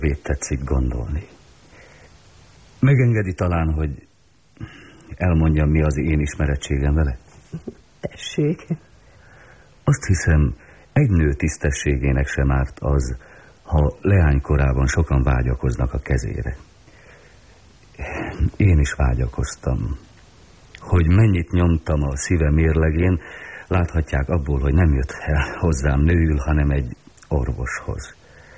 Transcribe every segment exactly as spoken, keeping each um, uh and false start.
Ét tetszik gondolni. Megengedi talán, hogy elmondjam, mi az én ismerettségem vele? Tessék. Azt hiszem, egy nő tisztességének sem árt az, ha leánykorában sokan vágyakoznak a kezére. Én is vágyakoztam. Hogy mennyit nyomtam a szíve mérlegén, láthatják abból, hogy nem jött el hozzám nőül, hanem egy orvoshoz.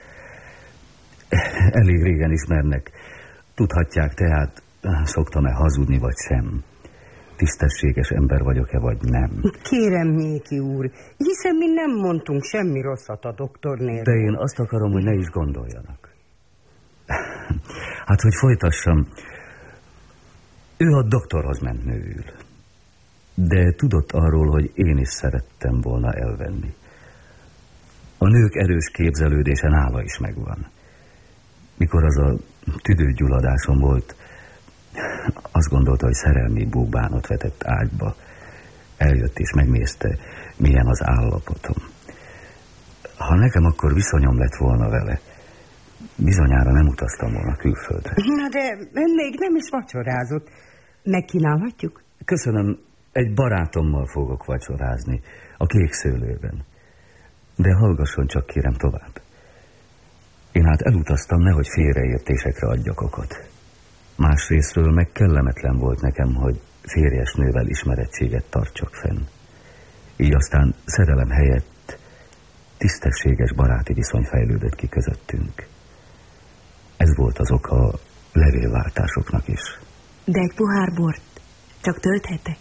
Elég régen ismernek. Tudhatják tehát, szoktam-e hazudni, vagy sem. Tisztességes ember vagyok-e, vagy nem. Kérem, Nyéki úr, hiszen mi nem mondtunk semmi rosszat a doktornél. De én azt akarom, hogy ne is gondoljanak. Hát, hogy folytassam, ő a doktorhoz ment nőül. De tudott arról, hogy én is szerettem volna elvenni. A nők erős képzelődése nála is megvan. Mikor az a tüdőgyulladásom volt, azt gondolta, hogy szerelmi búbánot vetett ágyba. Eljött és megnézte, milyen az állapotom. Ha nekem akkor viszonyom lett volna vele, bizonyára nem utaztam volna külföldre. Na de még nem is vacsorázott. Megkínálhatjuk? Köszönöm, egy barátommal fogok vacsorázni, a Kék Szőlőben. De hallgasson csak, kérem, tovább. Én hát elutaztam, nehogy félreértésekre adjak okot. Másrésztről meg kellemetlen volt nekem, hogy férjes nővel ismerettséget tartsak fenn. Így aztán szerelem helyett tisztességes baráti viszony fejlődött ki közöttünk. Ez volt az oka a levélváltásoknak is. De egy pohár bort csak tölthetek?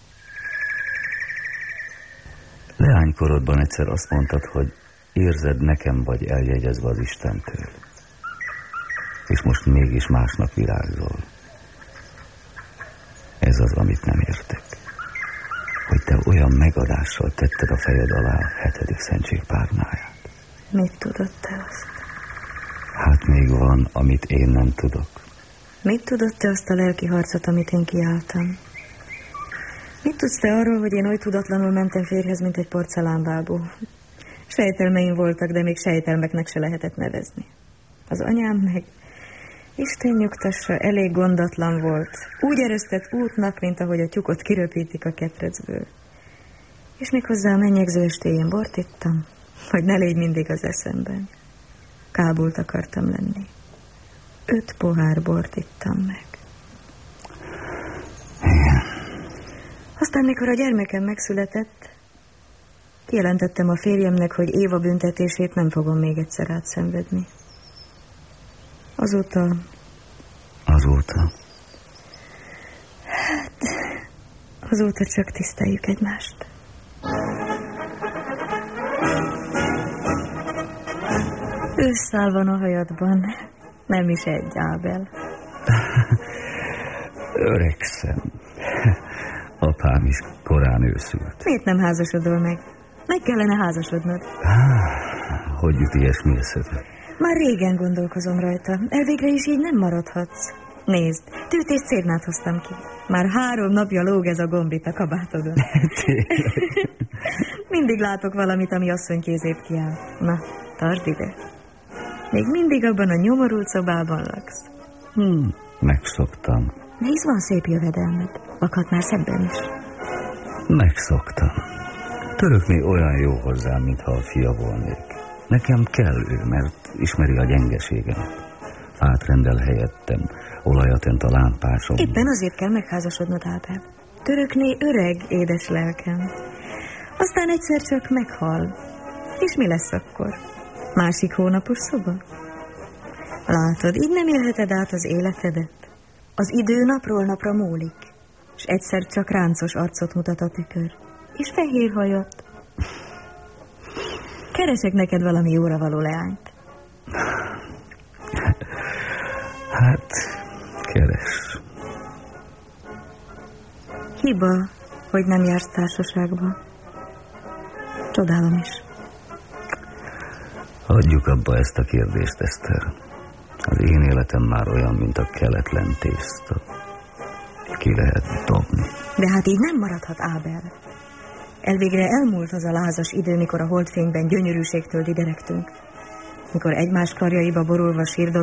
Leánykorodban egyszer azt mondtad, hogy érzed, nekem vagy eljegyezve az Istentől. És most mégis másnak virágzol. Ez az, amit nem értek. Hogy te olyan megadással tetted a fejed alá a hetedik szentség párnáját. Mit tudott te azt? Hát még van, amit én nem tudok. Mit tudott te azt a lelki harcot, amit én kiálltam? Mit tudsz te arról, hogy én oly tudatlanul mentem férjhez, mint egy porcelánbábú? Sejtelmeim voltak, de még sejtelmeknek se lehetett nevezni. Az anyám meg, Isten nyugtassa, elég gondatlan volt. Úgy eresztett útnak, mint ahogy a tyukot kiröpítik a ketrecből. És méghozzá a mennyegző estéjén bort ittam, hogy ne légy mindig az eszemben. Kábult akartam lenni. Öt pohár bort ittam meg. Igen. Aztán, mikor a gyermekem megszületett, kijelentettem a férjemnek, hogy Éva büntetését nem fogom még egyszer átszenvedni. Azóta... Azóta? Hát, azóta csak tiszteljük egymást. Ősszál van a hajadban, nem is egy, Ábel. Öregszem. Apám is korán őszült. Miért nem házasodol meg? Meg kellene házasodnod. Ah, hogy jut ilyesmi eszedbe? Már régen gondolkozom rajta. Elvégre is így nem maradhatsz. Nézd, tűt és cérnát hoztam ki. Már három napja lóg ez a gombit a kabátodon. Mindig látok valamit, ami asszonykézép kiáll. Na, tartsd ide. Még mindig abban a nyomorult szobában laksz. Hmm, megszoktam. Nézd, van szép jövedelmed. Lakhatnál szebben is. Megszoktam. Törökné olyan jó hozzám, mintha a fia volnék. Nekem kell ő, mert ismeri a gyengeségemet. Fát rendel helyettem, olajat önt a lámpásom. Éppen azért kell megházasodnod, Ábel. Törökné öreg, édes lelkem. Aztán egyszer csak meghal. És mi lesz akkor? Másik hónapos szoba? Látod, így nem élheted át az életedet. Az idő napról napra múlik, és egyszer csak ráncos arcot mutat a tükör, és fehér hajat. Keresek neked valami jóra való leányt. Hát, keres. Hiba, hogy nem jársz társaságba. Csodálom is. Hagyjuk abba ezt a kérdést, Eszter. Az én életem már olyan, mint a keletlen tészta. Ki lehet dobni. De hát így nem maradhat, Ábel. Elvégre elmúlt az a lázas idő, mikor a holdfényben gyönyörűségtől dideregtünk. mikor egymás karjaiba borulva sírdogáltak,